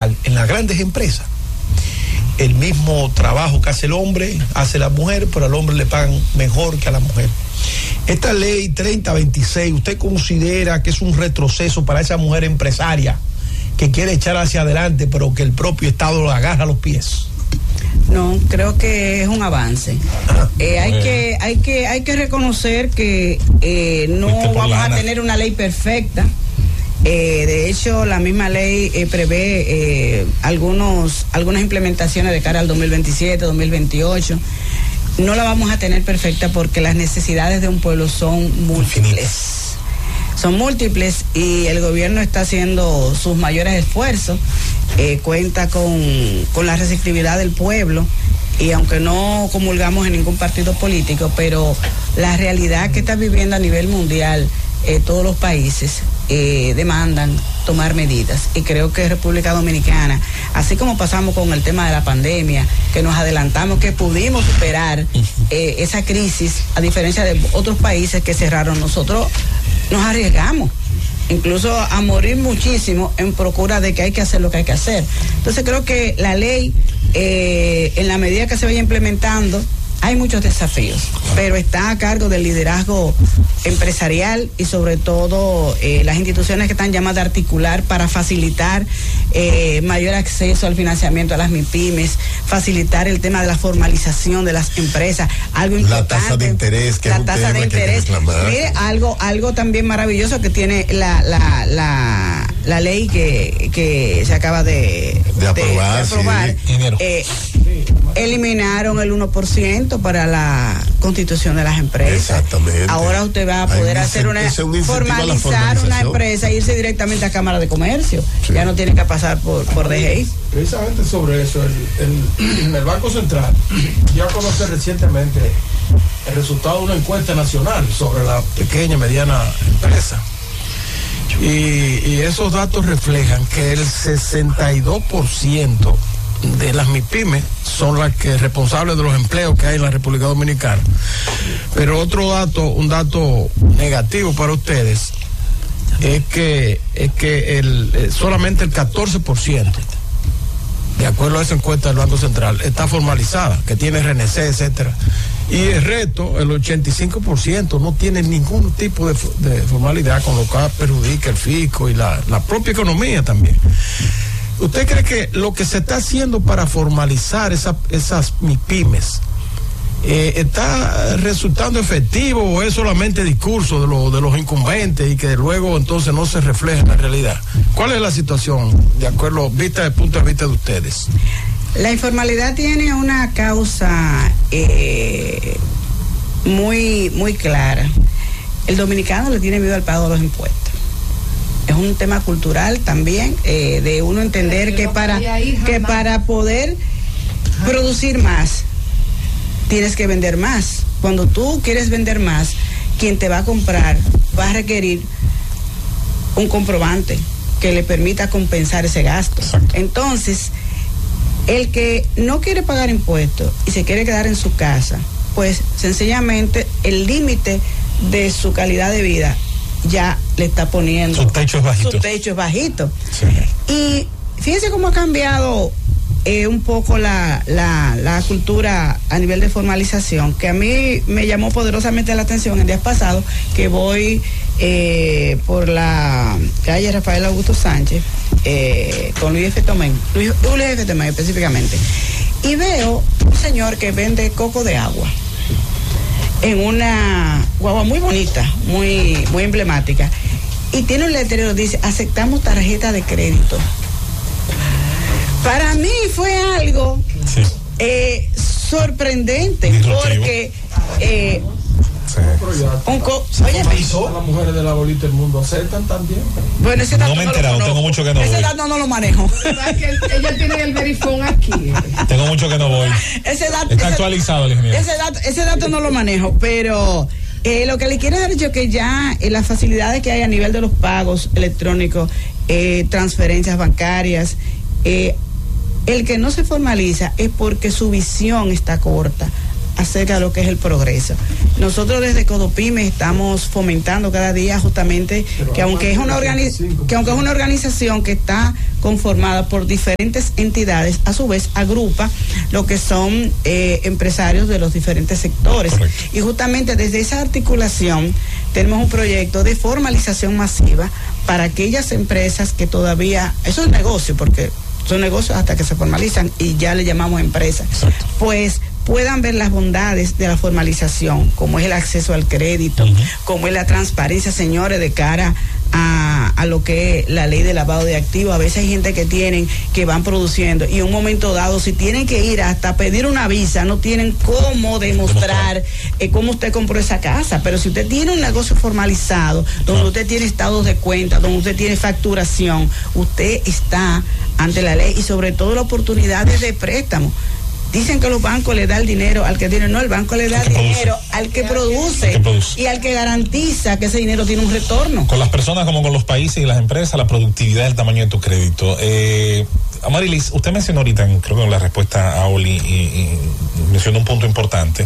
igual en las grandes empresas. El mismo trabajo que hace el hombre, hace la mujer, pero al hombre le pagan mejor que a la mujer. Esta ley 3026, ¿usted considera que es un retroceso para esa mujer empresaria que quiere echar hacia adelante, pero que el propio Estado la agarra a los pies? No, creo que es un avance. Hay que reconocer que no vamos a tener una ley perfecta. De hecho, la misma ley prevé algunas implementaciones de cara al 2027, 2028. No la vamos a tener perfecta porque las necesidades de un pueblo son múltiples. Son múltiples y el gobierno está haciendo sus mayores esfuerzos. Cuenta con la receptividad del pueblo, y aunque no comulgamos en ningún partido político, pero la realidad que está viviendo a nivel mundial, todos los países demandan tomar medidas, y creo que República Dominicana, así como pasamos con el tema de la pandemia, que nos adelantamos, que pudimos superar esa crisis, a diferencia de otros países que cerraron, nosotros nos arriesgamos incluso a morir muchísimo en procura de que hay que hacer lo que hay que hacer. Entonces creo que la ley, en la medida que se vaya implementando, hay muchos desafíos, pero está a cargo del liderazgo empresarial y sobre todo las instituciones que están llamadas a articular para facilitar mayor acceso al financiamiento a las MIPYMES, facilitar el tema de la formalización de las empresas, algo importante. La tasa de interés, que la tasa de interés. Mire, algo también maravilloso que tiene la ley que se acaba de aprobar. Sí. Eliminaron el 1% para la constitución de las empresas. Exactamente. Ahora usted va a poder formalizar una empresa e irse directamente a Cámara de Comercio. Sí. Ya no tiene que pasar por DGI. Precisamente sobre eso, el Banco Central dio a conocer recientemente el resultado de una encuesta nacional sobre la pequeña y mediana empresa. Y esos datos reflejan que el 62% de las MIPYMES son las que responsables de los empleos que hay en la República Dominicana. Pero un dato negativo para ustedes es que solamente el 14%, de acuerdo a esa encuesta del Banco Central, está formalizada, que tiene RNC, etcétera. Y el resto, el 85%, no tiene ningún tipo de formalidad, con lo cual perjudica el fisco y la propia economía también. ¿Usted cree que lo que se está haciendo para formalizar esas MIPYMES está resultando efectivo, o es solamente discurso de los incumbentes y que luego entonces no se refleja en la realidad? ¿Cuál es la situación, de acuerdo, desde el punto de vista de ustedes? La informalidad tiene una causa muy, muy clara. El dominicano le tiene miedo al pago de los impuestos. Es un tema cultural también, de uno entender que para poder producir más, tienes que vender más. Cuando tú quieres vender más, quien te va a comprar va a requerir un comprobante que le permita compensar ese gasto. Exacto. Entonces, el que no quiere pagar impuestos y se quiere quedar en su casa, pues sencillamente el límite de su calidad de vida ya le está poniendo. Su techo es bajito. Sí. Y fíjense cómo ha cambiado un poco la cultura a nivel de formalización, que a mí me llamó poderosamente la atención el día pasado, que voy por la calle Rafael Augusto Sánchez con Luis F. Tomé específicamente, y veo un señor que vende coco de agua en una guagua muy bonita, muy, muy emblemática, y tiene un letrero que dice: aceptamos tarjeta de crédito. Para mí fue algo sorprendente, porque oye, las mujeres de la bolita del mundo aceptan también. Bueno, ese dato no me he enterado, tengo mucho que no voy. Ese dato no lo manejo. Ella tiene el verifón aquí. Tengo mucho que no voy. Está actualizado el ingeniero. Ese dato no lo manejo, pero lo que le quiero dar yo, que ya las facilidades que hay a nivel de los pagos electrónicos, transferencias bancarias, el que no se formaliza es porque su visión está corta. acerca de lo que es el progreso. Nosotros desde Codopyme estamos fomentando cada día justamente que aunque es una organización que está conformada por diferentes entidades, a su vez agrupa lo que son empresarios de los diferentes sectores. Correcto. Y justamente desde esa articulación tenemos un proyecto de formalización masiva para aquellas empresas que todavía, eso es negocio, porque son negocios hasta que se formalizan y ya le llamamos empresas. Exacto. Pues puedan ver las bondades de la formalización, como es el acceso al crédito, como es la transparencia, señores, de cara a lo que es la ley de lavado de activos. A veces hay gente que van produciendo y en un momento dado, si tienen que ir hasta pedir una visa, no tienen cómo demostrar cómo usted compró esa casa. Pero si usted tiene un negocio formalizado, donde usted tiene estados de cuenta, donde usted tiene facturación, usted está ante la ley y sobre todo las oportunidades de préstamo. Dicen que los bancos le dan el dinero al que tiene, no, el banco le da dinero al que produce y al que garantiza que ese dinero tiene un retorno. Con las personas como con los países y las empresas, la productividad es el tamaño de tu crédito. Amarilis, usted mencionó ahorita, creo que en la respuesta a Oli, y mencionó un punto importante.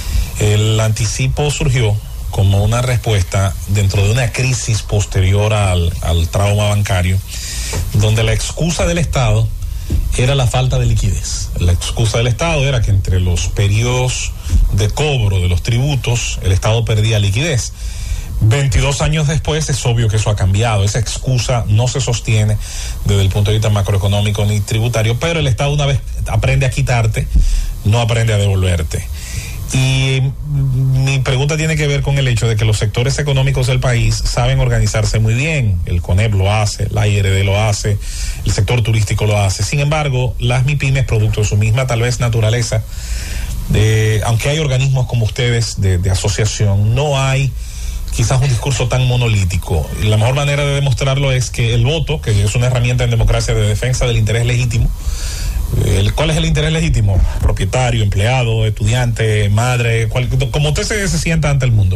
El anticipo surgió como una respuesta dentro de una crisis posterior al trauma bancario, donde la excusa del Estado era la falta de liquidez. La excusa del Estado era que entre los periodos de cobro de los tributos el Estado perdía liquidez. 22 años después es obvio que eso ha cambiado. Esa excusa no se sostiene desde el punto de vista macroeconómico ni tributario, pero el Estado, una vez aprende a quitarte, no aprende a devolverte. Y mi pregunta tiene que ver con el hecho de que los sectores económicos del país saben organizarse muy bien. El CONEP lo hace, la IRD lo hace, el sector turístico lo hace. Sin embargo, las MIPYMES, producto de su misma tal vez naturaleza, aunque hay organismos como ustedes de asociación, no hay quizás un discurso tan monolítico. Y la mejor manera de demostrarlo es que el voto, que es una herramienta en democracia de defensa del interés legítimo, ¿cuál es el interés legítimo? Propietario, empleado, estudiante, madre, como usted se sienta ante el mundo.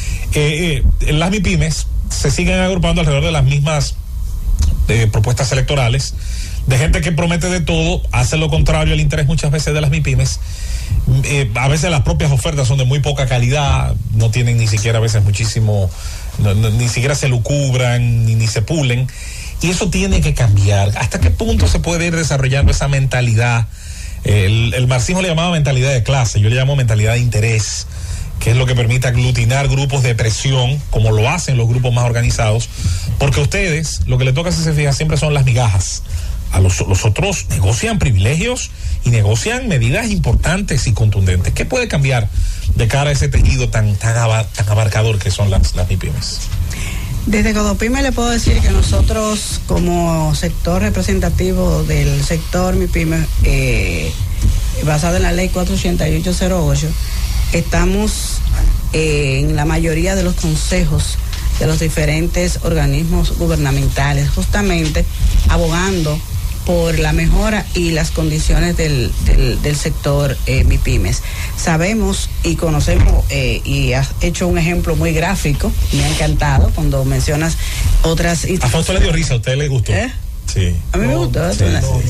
Las MIPYMES se siguen agrupando alrededor de las mismas propuestas electorales, de gente que promete de todo, hace lo contrario al interés muchas veces de las MIPYMES. A veces las propias ofertas son de muy poca calidad, no tienen ni siquiera a veces muchísimo, ni siquiera se lucubran, ni se pulen. Y eso tiene que cambiar. ¿Hasta qué punto se puede ir desarrollando esa mentalidad? El marxismo le llamaba mentalidad de clase, yo le llamo mentalidad de interés, que es lo que permite aglutinar grupos de presión, como lo hacen los grupos más organizados, porque a ustedes lo que le toca, si se fija, siempre son las migajas. A los otros negocian privilegios y negocian medidas importantes y contundentes. ¿Qué puede cambiar de cara a ese tejido tan abarcador que son las MIPYMES? Desde Codopyme le puedo decir que nosotros, como sector representativo del sector MIPYME, basado en la ley 48808, estamos en la mayoría de los consejos de los diferentes organismos gubernamentales, justamente abogando por la mejora y las condiciones del sector MIPYMES. Sabemos y conocemos, y has hecho un ejemplo muy gráfico, me ha encantado cuando mencionas otras instituciones. A Fausto le dio risa, ¿a usted le gustó? Sí. A mí me gustó. Sí.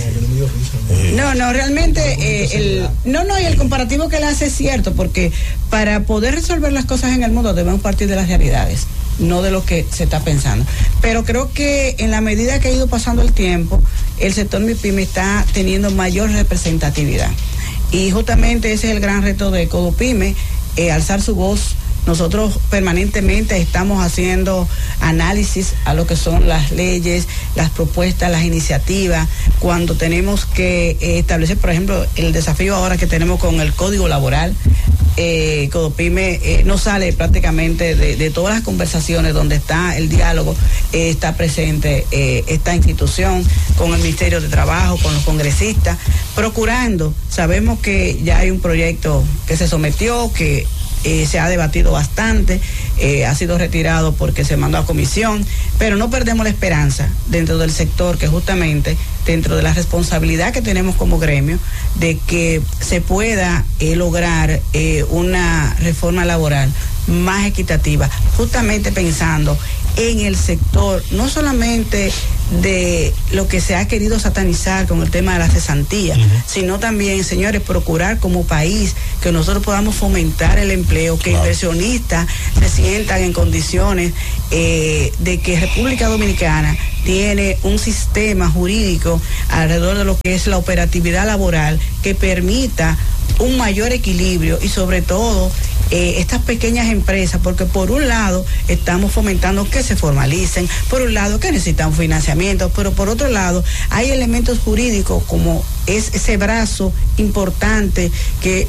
No, realmente y el comparativo que él hace es cierto, porque para poder resolver las cosas en el mundo debemos partir de las realidades, no de lo que se está pensando. Pero creo que en la medida que ha ido pasando el tiempo, el sector MIPYME está teniendo mayor representatividad. Y justamente ese es el gran reto de Codopyme, alzar su voz. Nosotros permanentemente estamos haciendo análisis a lo que son las leyes, las propuestas, las iniciativas, cuando tenemos que establecer, por ejemplo, el desafío ahora que tenemos con el Código Laboral. Codopyme no sale prácticamente de todas las conversaciones donde está el diálogo, está presente esta institución con el Ministerio de Trabajo, con los congresistas, procurando. Sabemos que ya hay un proyecto que se sometió, que se ha debatido bastante, ha sido retirado porque se mandó a comisión, pero no perdemos la esperanza dentro del sector, que justamente dentro de la responsabilidad que tenemos como gremio, de que se pueda lograr una reforma laboral más equitativa, justamente pensando en el sector, no solamente de lo que se ha querido satanizar con el tema de la cesantía, sino también, señores, procurar como país que nosotros podamos fomentar el empleo, que inversionistas se sientan en condiciones de que República Dominicana tiene un sistema jurídico alrededor de lo que es la operatividad laboral que permita un mayor equilibrio y sobre todo estas pequeñas empresas, porque por un lado estamos fomentando que se formalicen, por un lado que necesitan financiamiento, pero por otro lado hay elementos jurídicos como es ese brazo importante que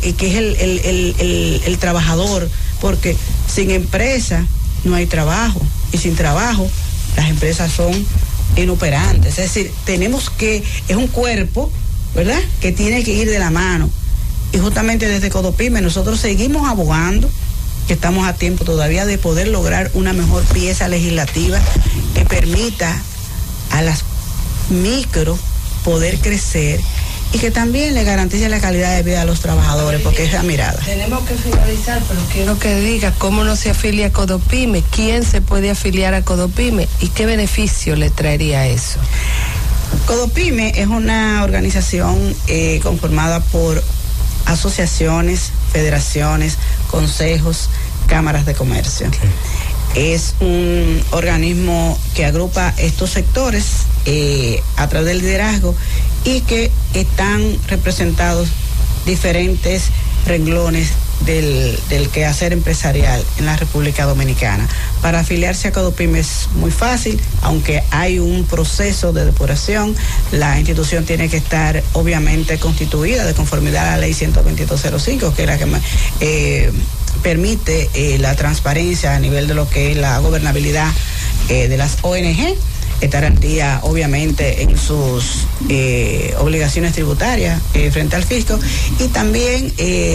es el trabajador, porque sin empresa no hay trabajo y sin trabajo las empresas son inoperantes. Es decir, es un cuerpo, ¿verdad?, que tiene que ir de la mano. Y justamente desde Codopyme nosotros seguimos abogando, que estamos a tiempo todavía de poder lograr una mejor pieza legislativa que permita a las micro poder crecer y que también le garantice la calidad de vida a los trabajadores, porque es la mirada. Tenemos que finalizar, pero quiero que diga cómo no se afilia a Codopyme, quién se puede afiliar a Codopyme y qué beneficio le traería eso. Codopyme es una organización conformada por asociaciones, federaciones, consejos, cámaras de comercio. Es un organismo que agrupa estos sectores a través del liderazgo y que están representados diferentes renglones del quehacer empresarial en la República Dominicana. Para afiliarse a Codopyme es muy fácil, aunque hay un proceso de depuración. La institución tiene que estar obviamente constituida de conformidad a la ley 12205, que es la que permite la transparencia a nivel de lo que es la gobernabilidad de las ONG, estar al día obviamente en sus obligaciones tributarias frente al fisco, y también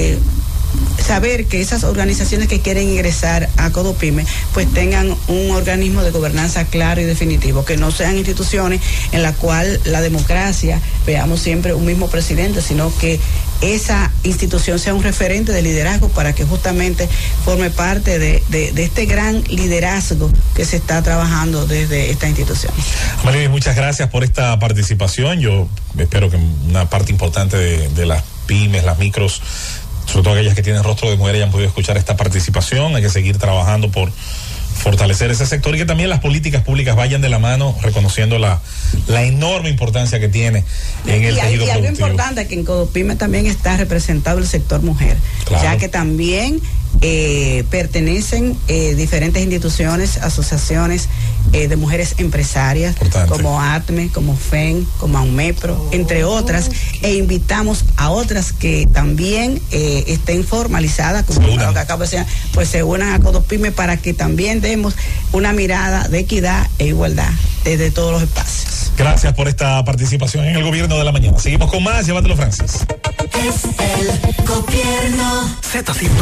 saber que esas organizaciones que quieren ingresar a Codopyme pues tengan un organismo de gobernanza claro y definitivo, que no sean instituciones en la cual la democracia veamos siempre un mismo presidente, sino que esa institución sea un referente de liderazgo para que justamente forme parte de este gran liderazgo que se está trabajando desde esta institución. Marilis, muchas gracias por esta participación. Yo espero que una parte importante de las pymes, las micros, sobre todo aquellas que tienen rostro de mujer, hayan podido escuchar esta participación. Hay que seguir trabajando por fortalecer ese sector y que también las políticas públicas vayan de la mano, reconociendo la enorme importancia que tiene en el tejido productivo. Y algo importante, que en Codopyme también está representado el sector mujer, claro, ya que también pertenecen diferentes instituciones, asociaciones de mujeres empresarias, importante, como ATME, como FEN, como AUMEPRO, entre otras, e invitamos a otras que también estén formalizadas, como lo que acabo de decir, pues se unan a Codopyme para que también demos una mirada de equidad e igualdad desde todos los espacios. Gracias por esta participación en el Gobierno de la Mañana. Seguimos con más, llévatelo, Francis. Es el Gobierno. Z101.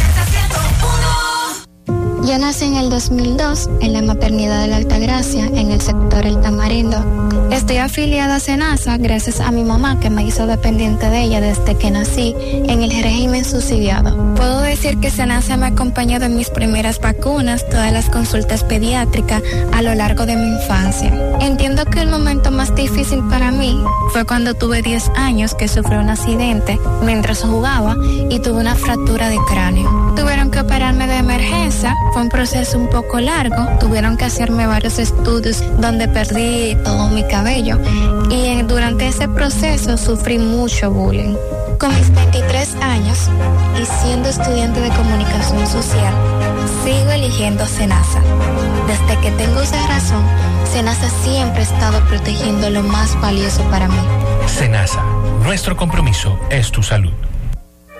Yo nací en el 2002 en la maternidad de la Altagracia, en el sector El Tamarindo. Estoy afiliada a SENASA gracias a mi mamá, que me hizo dependiente de ella desde que nací en el régimen subsidiado. Puedo decir que SENASA me ha acompañado en mis primeras vacunas, todas las consultas pediátricas a lo largo de mi infancia. Entiendo que el momento más difícil para mí fue cuando tuve 10 años, que sufrí un accidente mientras jugaba y tuve una fractura de cráneo. Tuvieron que operarme de emergencia. Fue un proceso un poco largo, tuvieron que hacerme varios estudios donde perdí todo mi cabello y durante ese proceso sufrí mucho bullying. Con mis 23 años y siendo estudiante de comunicación social, sigo eligiendo SENASA. Desde que tengo esa razón, SENASA siempre ha estado protegiendo lo más valioso para mí. SENASA, nuestro compromiso es tu salud.